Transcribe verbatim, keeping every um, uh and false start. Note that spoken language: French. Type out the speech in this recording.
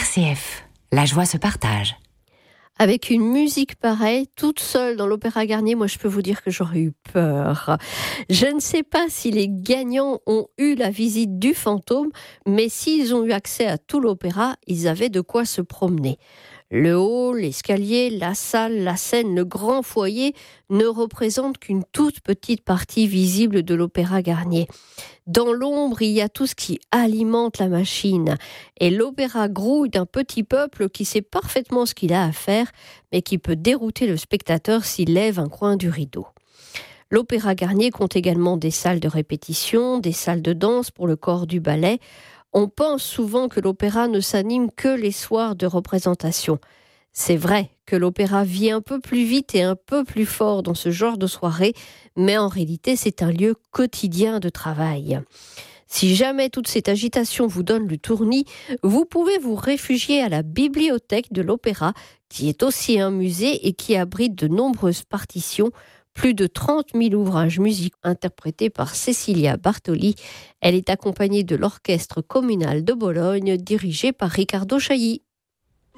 C F, la joie se partage. Avec une musique pareille, toute seule dans l'Opéra Garnier, moi je peux vous dire que j'aurais eu peur. Je ne sais pas si les gagnants ont eu la visite du fantôme, mais s'ils ont eu accès à tout l'opéra, ils avaient de quoi se promener. Le hall, l'escalier, la salle, la scène, le grand foyer ne représentent qu'une toute petite partie visible de l'Opéra Garnier. Dans l'ombre, il y a tout ce qui alimente la machine. Et l'opéra grouille d'un petit peuple qui sait parfaitement ce qu'il a à faire, mais qui peut dérouter le spectateur s'il lève un coin du rideau. L'Opéra Garnier compte également des salles de répétition, des salles de danse pour le corps du ballet. On pense souvent que l'opéra ne s'anime que les soirs de représentation. C'est vrai que l'opéra vit un peu plus vite et un peu plus fort dans ce genre de soirée, mais en réalité, c'est un lieu quotidien de travail. Si jamais toute cette agitation vous donne le tournis, vous pouvez vous réfugier à la bibliothèque de l'opéra, qui est aussi un musée et qui abrite de nombreuses partitions. Plus de trente mille ouvrages musicaux interprétés par Cecilia Bartoli. Elle est accompagnée de l'Orchestre communal de Bologne, dirigé par Riccardo Chailly.